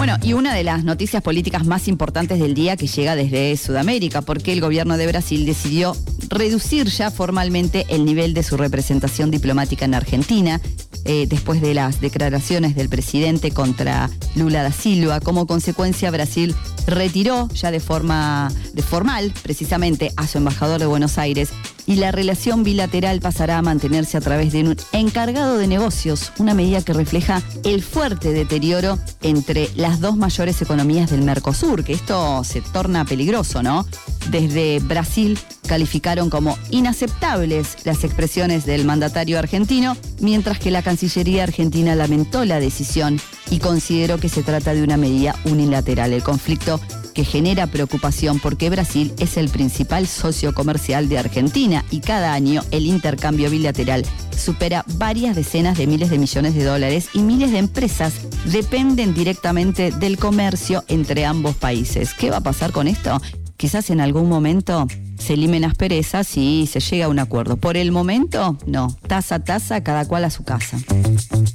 Bueno, y una de las noticias políticas más importantes del día que llega desde Sudamérica, porque el gobierno de Brasil decidió reducir ya formalmente el nivel de su representación diplomática en Argentina, después de las declaraciones del presidente contra Lula da Silva. Como consecuencia, Brasil retiró ya de forma formal, precisamente, a su embajador de Buenos Aires, y la relación bilateral pasará a mantenerse a través de un encargado de negocios, una medida que refleja el fuerte deterioro entre las dos mayores economías del Mercosur, que esto se torna peligroso, ¿no? Desde Brasil calificaron como inaceptables las expresiones del mandatario argentino, mientras que la Cancillería argentina lamentó la decisión y consideró que se trata de una medida unilateral. El conflicto que genera preocupación porque Brasil es el principal socio comercial de Argentina y cada año el intercambio bilateral supera varias decenas de miles de millones de dólares y miles de empresas dependen directamente del comercio entre ambos países. ¿Qué va a pasar con esto? Quizás en algún momento se limen asperezas y se llega a un acuerdo. Por el momento, no. Taza a taza, cada cual a su casa.